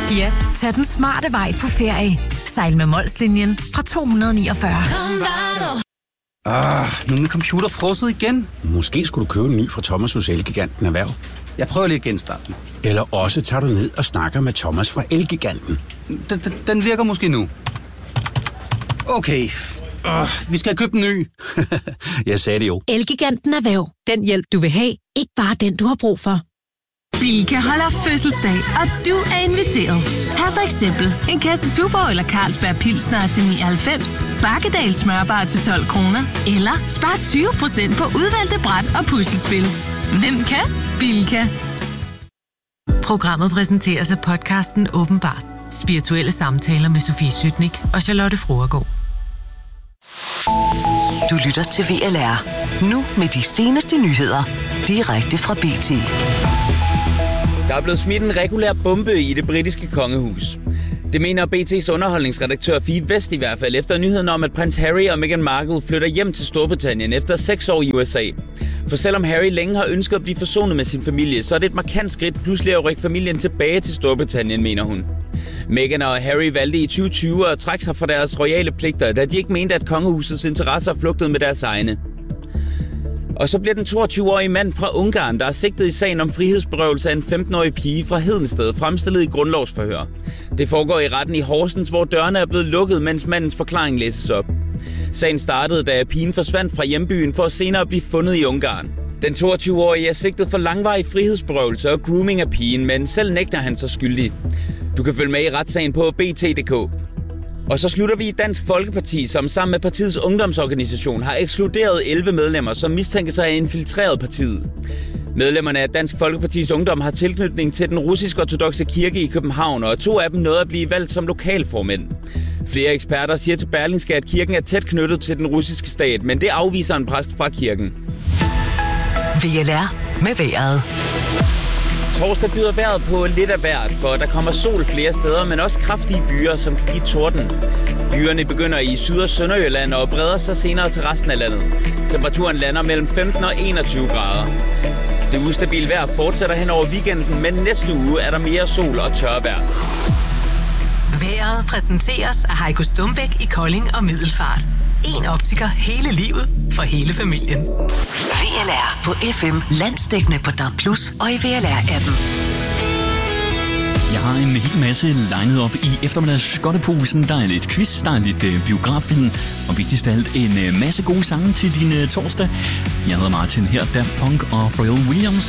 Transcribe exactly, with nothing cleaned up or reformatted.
Ja, tag den smarte vej på ferie. Sejl med Molslinjen fra to hundrede niogfyrre. Ah, nu er min computer frosset igen. Måske skulle du købe en ny fra Thomas hos Elgiganten Erhverv. Jeg prøver lige at genstarte den. Eller også tager du ned og snakker med Thomas fra Elgiganten. Den, den, den virker måske nu. Okay, uh, vi skal købe en ny. Jeg sagde det jo. Elgiganten Erhverv. Den hjælp, du vil have. Ikke bare den, du har brug for. Bilka holder fødselsdag, og du er inviteret. Tag for eksempel en kasse Tuborg eller Carlsberg Pilsner til nioghalvfems, Bakkedal smørbar til tolv kroner, eller spar tyve procent på udvalgte bræt og puslespil. Hvem kan? Bilka. Programmet præsenteres af podcasten Åbenbart. Spirituelle samtaler med Sofie Sytnik og Charlotte Fruergaard. Du lytter til V L R. Nu med de seneste nyheder. Direkte fra B T. Der er blevet smidt en regulær bombe i det britiske kongehus. Det mener B T's underholdningsredaktør Fie Vest i hvert fald efter nyheden om, at prins Harry og Meghan Markle flytter hjem til Storbritannien efter seks år i U S A. For selvom Harry længe har ønsket at blive forsonet med sin familie, så er det et markant skridt pludselig at rykke familien tilbage til Storbritannien, mener hun. Meghan og Harry valgte i tyve tyve at trække sig fra deres royale pligter, da de ikke mente, at kongehusets interesser flugtede med deres egne. Og så bliver den toogtyve-årige mand fra Ungarn, der er sigtet i sagen om frihedsberøvelse af en femten-årig pige fra Hedensted, fremstillet i grundlovsforhør. Det foregår i retten i Horsens, hvor dørene er blevet lukket, mens mandens forklaring læses op. Sagen startede, da pigen forsvandt fra hjembyen for at senere blive fundet i Ungarn. Den toogtyve-årige er sigtet for langvarig frihedsberøvelse og grooming af pigen, men selv nægter han sig skyldig. Du kan følge med i retssagen på B T punktum d k. Og så slutter vi i Dansk Folkeparti, som sammen med partiets ungdomsorganisation har ekskluderet elleve medlemmer, som mistænkes sig at have infiltreret partiet. Medlemmerne af Dansk Folkepartis Ungdom har tilknytning til den russisk-ortodokse kirke i København, og to af dem nåede at blive valgt som lokalformænd. Flere eksperter siger til Berlingske, at kirken er tæt knyttet til den russiske stat, men det afviser en præst fra kirken. V L R med vejret. Torsdag byder vejret på lidt af hvert, for der kommer sol flere steder, men også kraftige byer, som kan give torden. Byerne begynder i Syd- og Sønderjylland og breder sig senere til resten af landet. Temperaturen lander mellem femten og enogtyve grader. Det ustabile vejr fortsætter hen over weekenden, men næste uge er der mere sol og tørvejr. Vejret præsenteres af Heiko Stumbæk i Kolding og Middelfart. En optiker hele livet for hele familien. V L R på F M, landsdækkende på D A B plus, og i V L R-appen. Jeg har en hel masse legnet op i eftermiddags Godteposen. Der er lidt quiz, der er lidt øh, biograffilm, og vigtigst af alt en øh, masse gode sange til din øh, torsdag. Jeg hedder Martin, her Daft Punk og Pharrell Williams.